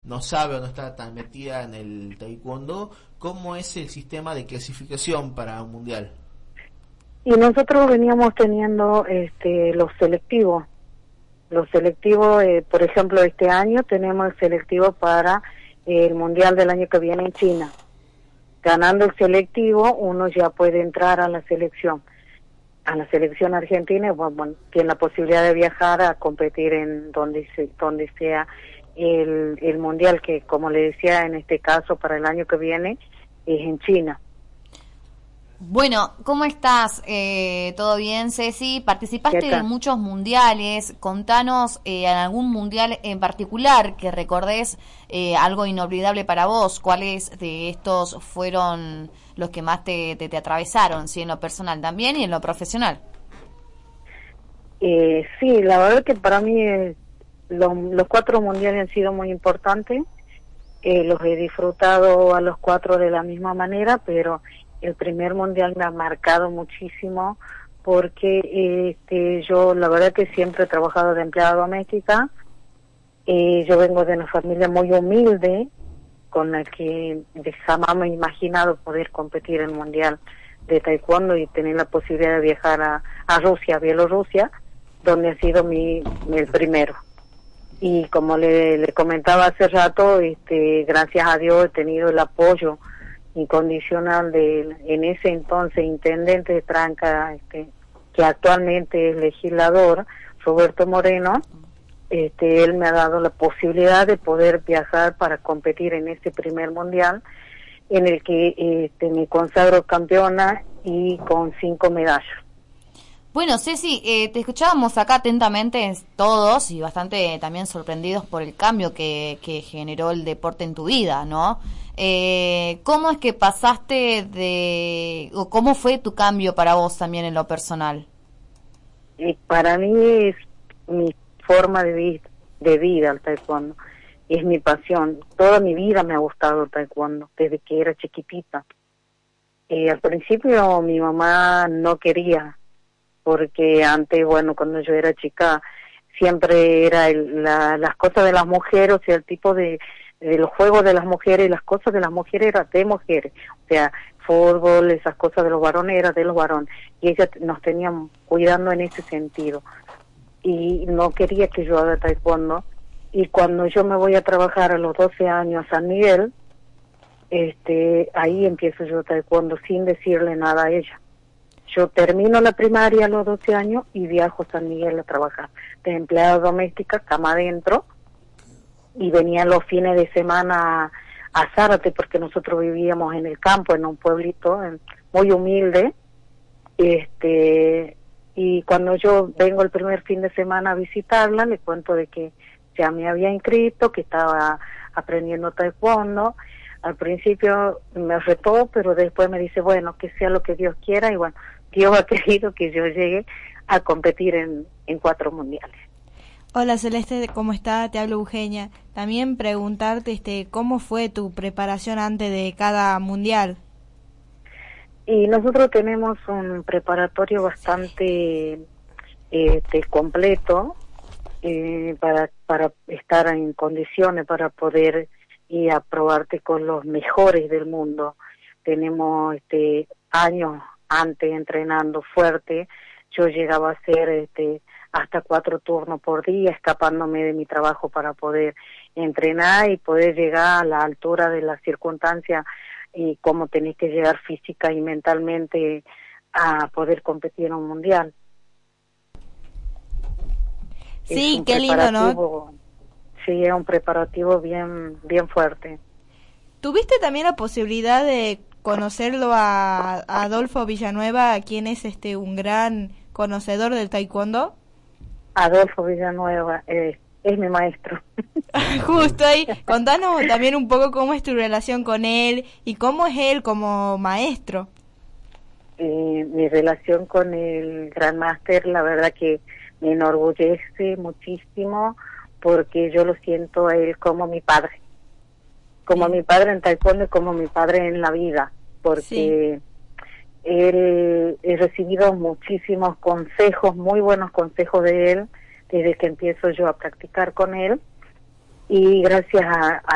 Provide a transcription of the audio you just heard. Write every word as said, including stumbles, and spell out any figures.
no sabe o no está tan metida en el taekwondo, ¿cómo es el sistema de clasificación para un mundial? Y nosotros veníamos teniendo este, los selectivos. Los selectivos, eh, por ejemplo, este año tenemos el selectivo para eh, el mundial del año que viene en China. Ganando el selectivo, uno ya puede entrar a la selección. A la selección argentina, bueno, bueno, tiene la posibilidad de viajar a competir en donde se, donde sea el, el mundial, que como le decía, en este caso para el año que viene es en China. Bueno, ¿cómo estás? Eh, ¿Todo bien, Ceci? Participaste en muchos mundiales. Contanos eh, en algún mundial en particular que recordés eh, algo inolvidable para vos. ¿Cuáles de estos fueron los que más te, te, te atravesaron, sí, en lo personal también y en lo profesional? Eh, sí, la verdad que para mí eh, los, los cuatro mundiales han sido muy importantes. Eh, los he disfrutado a los cuatro de la misma manera, pero el primer mundial me ha marcado muchísimo porque este, yo la verdad que siempre he trabajado de empleada doméstica. Eh, yo vengo de una familia muy humilde con la que jamás me he imaginado poder competir en el mundial de taekwondo y tener la posibilidad de viajar a, a Rusia, a Bielorrusia, donde ha sido mi, mi el primero. Y como le, le comentaba hace rato, este, gracias a Dios he tenido el apoyo incondicional de, en ese entonces, intendente de Tranca, este, que actualmente es legislador, Roberto Moreno. Este, él me ha dado la posibilidad de poder viajar para competir en ese primer mundial, en el que este, me consagro campeona y con cinco medallas. Bueno, Ceci, eh, te escuchábamos acá atentamente todos y bastante también sorprendidos por el cambio que, que generó el deporte en tu vida, ¿no? Eh, ¿Cómo es que pasaste de, o cómo fue tu cambio para vos también en lo personal? Y para mí es mi forma de, vi de vida el taekwondo, es mi pasión. Toda mi vida me ha gustado el taekwondo, desde que era chiquitita. Eh, al principio mi mamá no quería, porque antes, bueno, cuando yo era chica, siempre era el, la, las cosas de las mujeres, o sea, el tipo de, de los juegos de las mujeres y las cosas de las mujeres eran de mujeres, o sea, fútbol, esas cosas de los varones eran de los varones, y ellas nos tenían cuidando en ese sentido, y no quería que yo haga taekwondo, y cuando yo me voy a trabajar a los doce años a San Miguel, este, ahí empiezo yo taekwondo sin decirle nada a ella. Yo termino la primaria a los doce años y viajo a San Miguel a trabajar de empleada doméstica, cama adentro, y venía los fines de semana a, a Zárate, porque nosotros vivíamos en el campo, en un pueblito en, muy humilde, este, y cuando yo vengo el primer fin de semana a visitarla, le cuento de que ya me había inscrito, que estaba aprendiendo taekwondo. Al principio me retó, pero después me dice, bueno, que sea lo que Dios quiera, y bueno, Dios ha querido que yo llegue a competir en, en cuatro mundiales. Hola Celeste, ¿cómo está? Te hablo Eugenia. También preguntarte este, ¿cómo fue tu preparación antes de cada mundial? Y nosotros tenemos un preparatorio bastante este, completo eh, para, para estar en condiciones para poder ir a probarte con los mejores del mundo. Tenemos este, años antes entrenando fuerte. Yo llegaba a hacer este, hasta cuatro turnos por día, escapándome de mi trabajo para poder entrenar y poder llegar a la altura de las circunstancias y cómo tenés que llegar física y mentalmente a poder competir en un mundial. Sí, qué lindo, ¿no? Sí, es un preparativo bien, bien fuerte. ¿Tuviste también la posibilidad de conocerlo a, a Adolfo Villanueva, quien es este un gran conocedor del taekwondo? Adolfo Villanueva eh, es mi maestro. Justo ahí, contanos también un poco cómo es tu relación con él y cómo es él como maestro. Eh, mi relación con el Gran Máster, la verdad que me enorgullece muchísimo, porque yo lo siento a él como mi padre, como sí. mi padre en taekwondo y como mi padre en la vida, porque sí. él, he recibido muchísimos consejos, muy buenos consejos de él, desde que empiezo yo a practicar con él, y gracias a, a